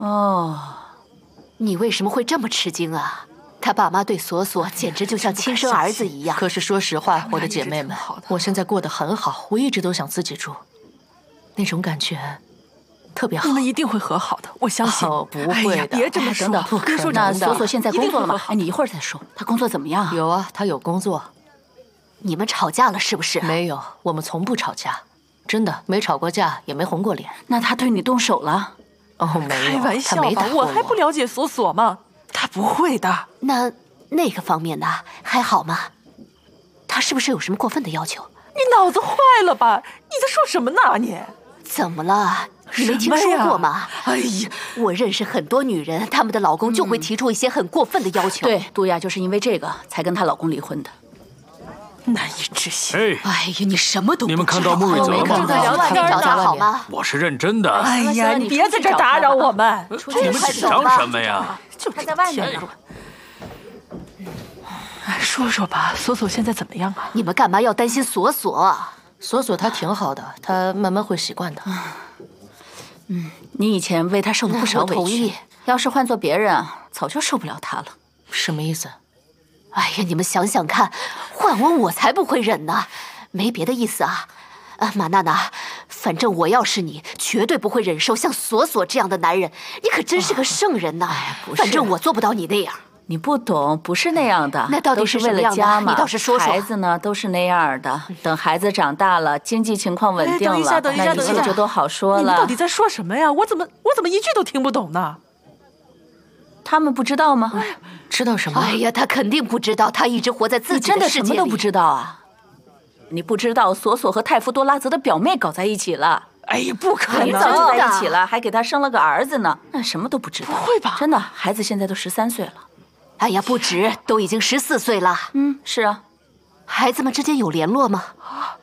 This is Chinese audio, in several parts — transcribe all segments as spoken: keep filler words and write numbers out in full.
哦， 你为什么会这么吃惊啊？他爸妈对索索简直就像亲生儿子一样。 可是说实话，我的姐妹们，我现在过得很好，我一直都想自己住，那种感觉特别好。 你们一定会和好的，我相信。 哦，不会的。 别这么说， 等等， 不可能的。 那索索现在工作了吗？哎，你一会儿再说。他工作怎么样？ 有啊，他有工作。 你们吵架了是不是？ 没有，我们从不吵架，真的没吵过架，也没红过脸。 那他对你动手了？ 哦，没有， 开玩笑吧？ 我还不了解索索吗？他不会的。 那那个方面呢？还好吗？他是不是有什么过分的要求？ 你脑子坏了吧？你在说什么呢？你怎么了？你没听说过吗？ 哎呀， 我认识很多女人，她们的老公就会提出一些很过分的要求。 对，杜亚就是因为这个才跟她老公离婚的。 难以置信。 哎， 哎呀，你什么都不知道。 你们看到穆瑞泽没看吗？ 到外面找他好吗？ 我是认真的。 哎呀，你别在这打扰我们。 你们紧张什么呀？ 他在外面呢。 哎，说说吧，索索现在怎么样啊？ 你们干嘛要担心索索？ 索索他挺好的，他慢慢会习惯的。 嗯，你以前为他受了不少委屈，要是换做别人，早就受不了他了。 什么意思？ 哎呀，你们想想看，换我我才不会忍呢，没别的意思啊。啊，马娜娜，反正我要是你，绝对不会忍受像索索这样的男人。你可真是个圣人呐！ 哎，不是， 反正我做不到你那样。 你不懂，不是那样的。 那到底是为了家嘛？ 你倒是说说。 孩子呢，都是那样的。等孩子长大了，经济情况稳定了， 等一下，等一下，等一下， 就都好说了。 你们到底在说什么呀？我怎么我怎么一句都听不懂呢？ 他们不知道吗？ 哎呀， 知道什么？ 哎呀，他肯定不知道，他一直活在自己的世界里。 你真的什么都不知道啊？你不知道索索和泰夫多拉泽的表妹搞在一起了？ 哎呀，不可能！ 很早就在一起了，还给他生了个儿子呢。那什么都不知道？ 不会吧？ 真的，孩子现在都十三岁了。 哎呀，不止，都已经十四岁了。 嗯，是啊。 孩子们之间有联络吗？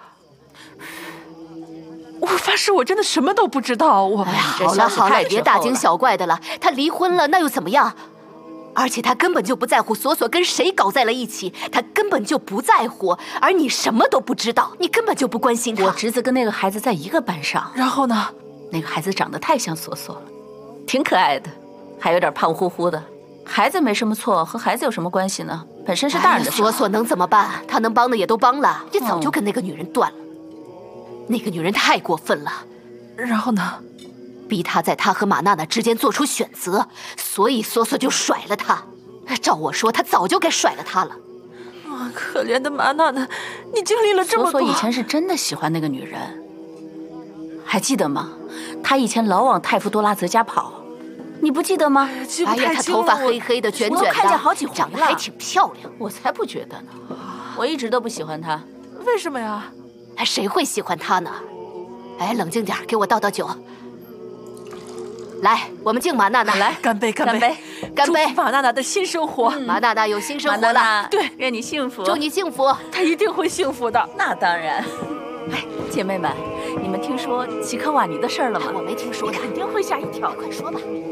我发誓，我真的什么都不知道。我哎呀，好了好了，别大惊小怪的了。他离婚了，那又怎么样？而且他根本就不在乎索索跟谁搞在了一起，他根本就不在乎。而你什么都不知道，你根本就不关心他。 我侄子跟那个孩子在一个班上， 然后呢？ 那个孩子长得太像索索了，挺可爱的，还有点胖乎乎的。孩子没什么错，和孩子有什么关系呢？本身是大人的事。 索索能怎么办？他能帮的也都帮了，也早就跟那个女人断了。那个女人太过分了。 然后呢？ 逼他在他和马娜娜之间做出选择，所以索索就甩了他。照我说，他早就该甩了他了。 啊，可怜的马娜娜，你经历了这么多。 索索以前是真的喜欢那个女人，还记得吗？他以前老往泰夫多拉泽家跑，你不记得吗？ 哎呀，他头发黑黑的，卷卷的， 我看见好几回了， 长得还挺漂亮。 我才不觉得呢，我一直都不喜欢他。 为什么呀？ 谁会喜欢他呢？哎，冷静点，给我倒倒酒。来，我们敬马娜娜， 来干杯， 干杯， 干杯！ 马娜娜的新生活， 嗯、马娜娜有新生活了。 对， 愿你幸福， 祝你幸福。 她一定会幸福的。 那当然。哎，姐妹们，你们听说齐科瓦尼的事儿了吗？ 我没听说， 肯定会吓一跳。 快说吧。